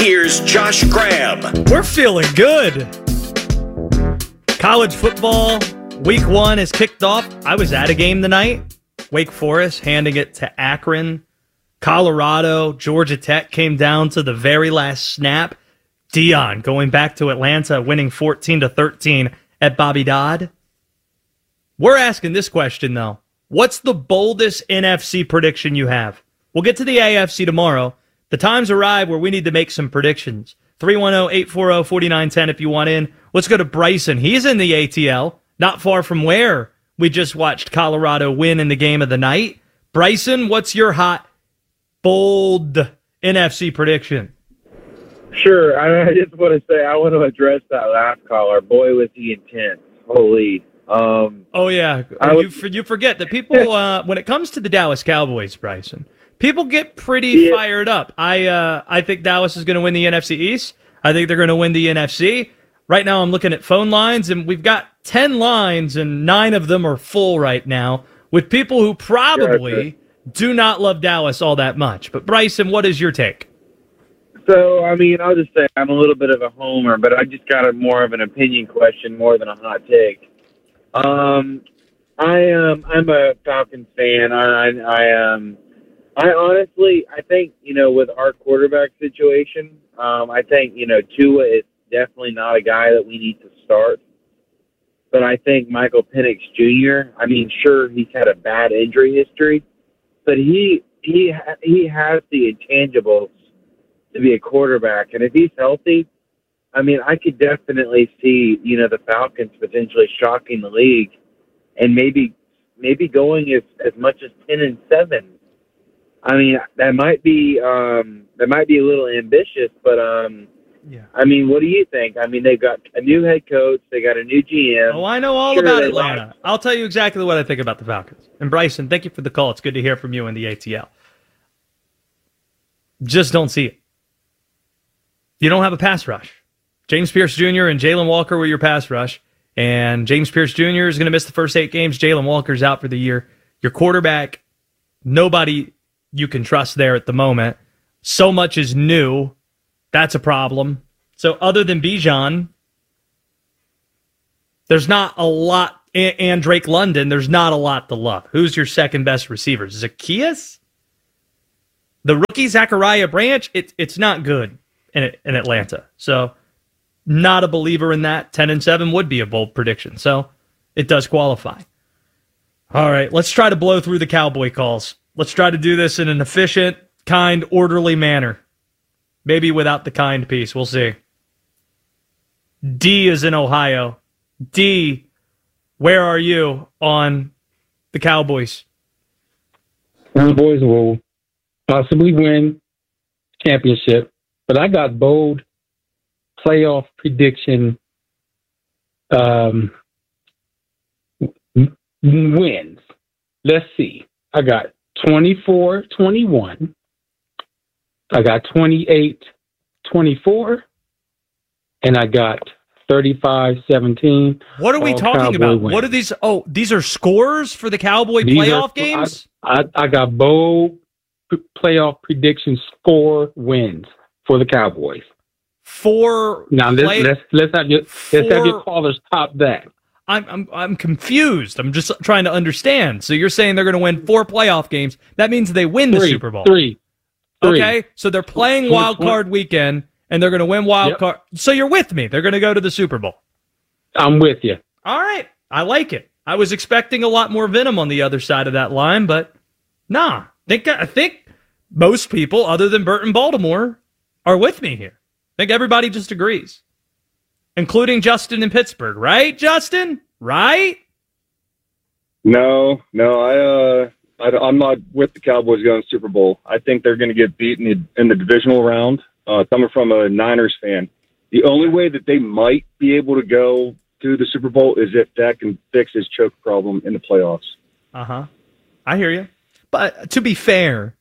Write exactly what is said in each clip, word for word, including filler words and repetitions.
Here's Josh Graham. We're feeling good. College football week one is kicked off. I was at a game tonight. Wake Forest handing it to Akron. Colorado, Georgia Tech came down to the very last snap. Deion going back to Atlanta, winning fourteen to thirteen at Bobby Dodd. We're asking this question, though. What's the boldest N F C prediction you have? We'll get to the A F C tomorrow. The time's arrived where we need to make some predictions. three one zero, eight four zero, four nine one zero if you want in. Let's go to Bryson. He's in the A T L, not far from where we just watched Colorado win in the game of the night. Bryson, what's your hot, bold N F C prediction? Sure. I just want to say I want to address that last caller. Boy, was he intense. Holy. Um, oh, yeah. I you, would, you forget that people, uh, when it comes to the Dallas Cowboys, Bryson, people get pretty yeah. fired up. I uh, I think Dallas is going to win the N F C East. I think they're going to win the N F C. Right now I'm looking at phone lines, and we've got ten lines, and nine of them are full right now with people who probably gotcha. do not love Dallas all that much. But, Bryson, what is your take? So, I mean, I'll just say I'm a little bit of a homer, but I just got a more of an opinion question more than a hot take. Um, I um, I'm a Falcons fan. I, I, I um, I honestly, I think you know, with our quarterback situation, um, I think you know, Tua is definitely not a guy that we need to start. But I think Michael Penix Junior I mean, sure, he's had a bad injury history, but he he he has the intangibles to be a quarterback, and if he's healthy, I mean, I could definitely see, you know, the Falcons potentially shocking the league and maybe maybe going as, as much as ten and seven. I mean, that might be um, that might be a little ambitious, but um, yeah. I mean, what do you think? I mean, they've got a new head coach, they got a new G M. Oh, I know all sure about Atlanta. Like- I'll tell you exactly what I think about the Falcons. And Bryson, thank you for the call. It's good to hear from you in the A T L. Just don't see it. You don't have a pass rush. James Pierce Junior and Jalen Walker were your pass rush, and James Pierce Junior is going to miss the first eight games. Jalen Walker's out for the year. Your quarterback, nobody you can trust there at the moment. So much is new. That's a problem. So other than Bijan, there's not a lot, and Drake London, there's not a lot to love. Who's your second best receiver? Zacchaeus? The rookie Zachariah Branch, it, it's not good in, in Atlanta. So not a believer in that. ten and seven would be a bold prediction. So it does qualify. All right, let's try to blow through the Cowboy calls. Let's try to do this in an efficient, kind, orderly manner. Maybe without the kind piece. We'll see. D is in Ohio. D, where are you on the Cowboys? Cowboys will possibly win championship, but I got bold playoff prediction um, wins. Let's see. I got twenty-four twenty-one. I got twenty-eight twenty-four. And I got thirty-five seventeen. What are we talking Cowboy about? wins. What are these? Oh, these are scores for the Cowboy These playoff are, games? I, I, I got bold p- playoff prediction score wins for the Cowboys. For Now let's play- let's let's have your for, let's have your callers top that. I'm I'm I'm confused. I'm just trying to understand. So you're saying they're going to win four playoff games? That means they win the Three, Super Bowl. Three, three. Okay, so they're playing wild card weekend, and they're going to win wild Yep. card. So you're with me. They're going to go to the Super Bowl. I'm with you. All right, I like it. I was expecting a lot more venom on the other side of that line, but nah. I think I think most people, other than Burton Baltimore, are with me here. I think everybody just agrees, including Justin in Pittsburgh. Right, Justin? Right? No, no, I, uh, I, I'm not with the Cowboys going to Super Bowl. I think they're going to get beaten in, in the divisional round, uh, coming from a Niners fan. The only way that they might be able to go to the Super Bowl is if Dak can fix his choke problem in the playoffs. Uh-huh. I hear you. But to be fair,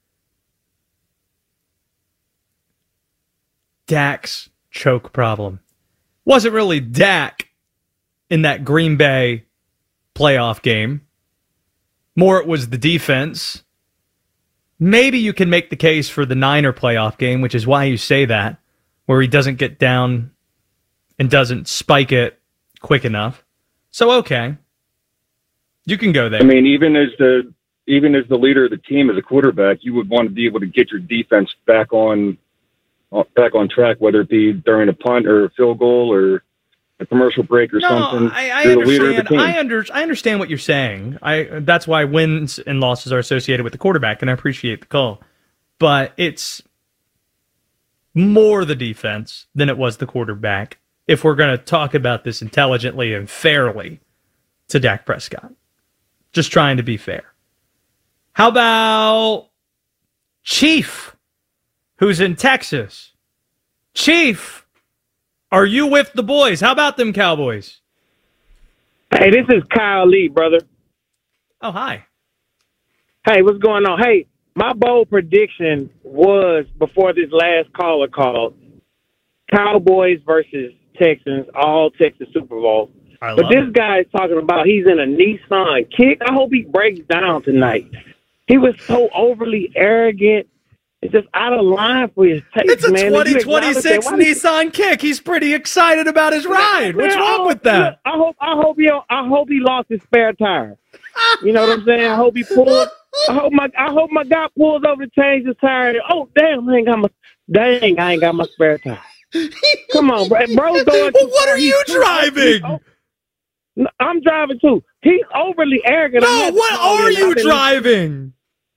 Dak's choke problem wasn't really Dak in that Green Bay playoff game. More it was the defense. Maybe you can make the case for the Niner playoff game, which is why you say that. where he doesn't get down and doesn't spike it quick enough. So, okay. You can go there. I mean, even as the even as the leader of the team, as a quarterback, you would want to be able to get your defense back on back on track, whether it be during a punt or a field goal or a commercial break or no, something. I, I You're the leader of the understand. team. I under, I understand what you're saying. I that's why wins and losses are associated with the quarterback, and I appreciate the call. But it's more the defense than it was the quarterback. If we're going to talk about this intelligently and fairly to Dak Prescott, just trying to be fair. How about Chief, who's in Texas? Chief, are you with the boys? How about them Cowboys? Hey, this is Kyle Lee, brother. Oh, hi. Hey, what's going on? Hey, my bold prediction was before this last caller called Cowboys versus Texans, all Texas Super Bowl. I But love this it. guy is talking about he's in a Nissan Kick. I hope he breaks down tonight. He was so overly arrogant. It's just out of line for his taste, It's a man. If you twenty twenty-six acknowledge that, why Nissan Kick. He's pretty excited about his ride. What's Man, I wrong hope- with that? I hope I hope he I hope he lost his spare tire. You know what I'm saying? I hope he pulled. I hope my I hope my guy pulls over to change his tire. Oh damn! I ain't got my dang. I ain't got my spare tire. Come on, bro. Bro's going. Well, what are you driving? No, I'm driving too. He's overly arrogant. I No, had to what call are in. you I've been- driving?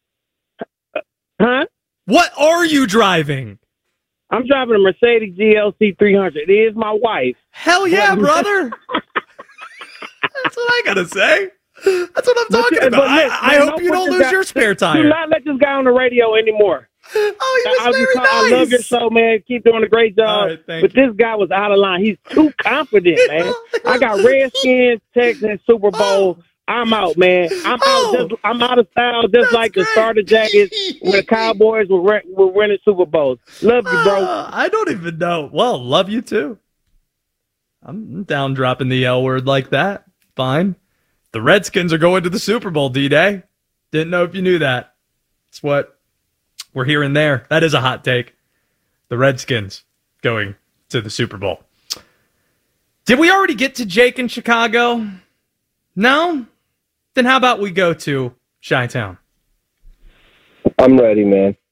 Huh? What are you driving? I'm driving a Mercedes G L C three hundred. It is my wife. Hell yeah, brother. That's what I gotta say. That's what I'm But talking you- about. but I, look, I man, hope don't you put don't this lose guy- your spare Do tire. not let this guy on the radio anymore. Oh, he was I, very just- I love your nice. show, man. Keep doing a great job. All right, thank but you. this guy was out of line. He's too confident, man. I got Redskins, Texans, Super Bowl. I'm out, man. I'm Oh. out. Just, I'm out of style, just That's like the great. starter jackets when the Cowboys were re- were winning Super Bowls. Love you, bro. Uh, I don't even know. Well, love you too. I'm down dropping the L word like that. Fine. The Redskins are going to the Super Bowl, D-Day. Didn't know if you knew that. It's what we're hearing there. That is a hot take. The Redskins going to the Super Bowl. Did we already get to Jake in Chicago? No? Then how about we go to Chi-Town? I'm ready, man.